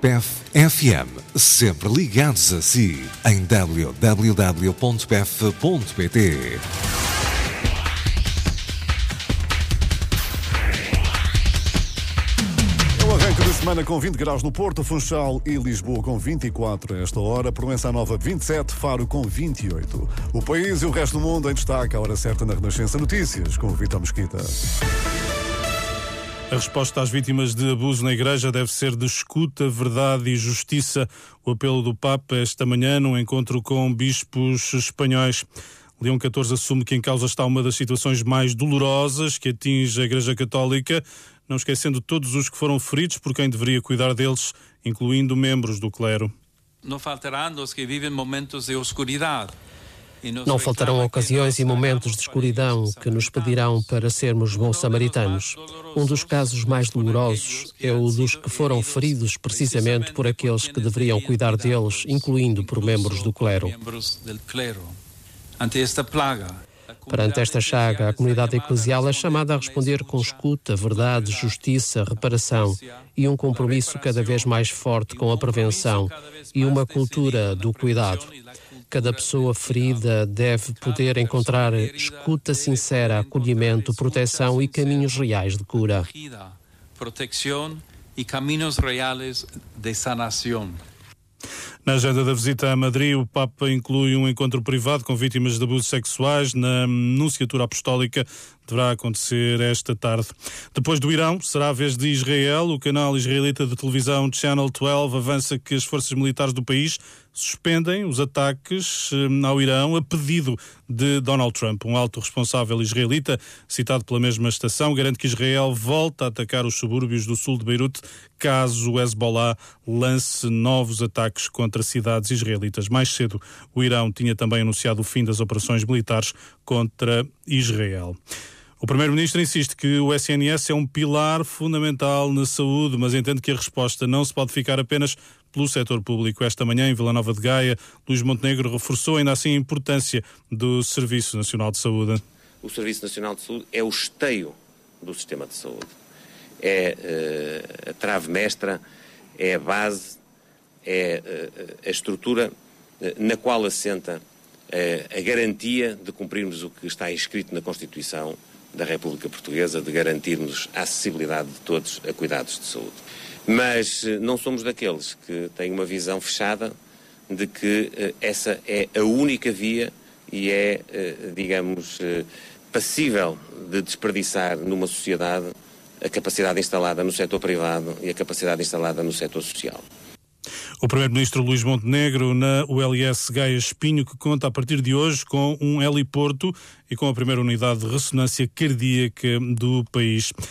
PEF FM, sempre ligados a si, em www.pef.pt. Arranque de semana com 20 graus no Porto, Funchal e Lisboa com 24 a esta hora, Proença Nova 27, Faro com 28. O país e o resto do mundo em destaque à hora certa na Renascença Notícias, com o Vitor Mesquita. A resposta às vítimas de abuso na Igreja deve ser de escuta, verdade e justiça. O apelo do Papa esta manhã num encontro com bispos espanhóis. Leão XIV assume que em causa está uma das situações mais dolorosas que atinge a Igreja Católica, não esquecendo todos os que foram feridos por quem deveria cuidar deles, incluindo membros do clero. Não faltarão os que vivem momentos de oscuridade. Não faltarão ocasiões e momentos de escuridão que nos pedirão para sermos bons samaritanos. Um dos casos mais dolorosos é o dos que foram feridos precisamente por aqueles que deveriam cuidar deles, incluindo por membros do clero. Perante esta chaga, a comunidade eclesial é chamada a responder com escuta, verdade, justiça, reparação e um compromisso cada vez mais forte com a prevenção e uma cultura do cuidado. Cada pessoa ferida deve poder encontrar escuta sincera, acolhimento, proteção e caminhos reais de cura. Proteção e caminhos reais de sanação. Na agenda da visita a Madrid, o Papa inclui um encontro privado com vítimas de abusos sexuais na Nunciatura Apostólica. Deverá acontecer esta tarde. Depois do Irão, será a vez de Israel. O canal israelita de televisão Channel 12 avança que as forças militares do país suspendem os ataques ao Irão a pedido de Donald Trump. Um alto responsável israelita, citado pela mesma estação, garante que Israel volta a atacar os subúrbios do sul de Beirute caso o Hezbollah lance novos ataques contra cidades israelitas. Mais cedo, o Irão tinha também anunciado o fim das operações militares contra Israel. O Primeiro-Ministro insiste que o SNS é um pilar fundamental na saúde, mas entende que a resposta não se pode ficar apenas pelo setor público. Esta manhã, em Vila Nova de Gaia, Luís Montenegro reforçou ainda assim a importância do Serviço Nacional de Saúde. O Serviço Nacional de Saúde é o esteio do sistema de saúde. É a trave mestra, é a base, é a estrutura na qual assenta a garantia de cumprirmos o que está inscrito na Constituição da República Portuguesa, de garantirmos a acessibilidade de todos a cuidados de saúde. Mas não somos daqueles que têm uma visão fechada de que essa é a única via e é, digamos, passível de desperdiçar numa sociedade a capacidade instalada no setor privado e a capacidade instalada no setor social. O Primeiro-Ministro Luís Montenegro na ULS Gaia Espinho, que conta a partir de hoje com um heliporto e com a primeira unidade de ressonância cardíaca do país.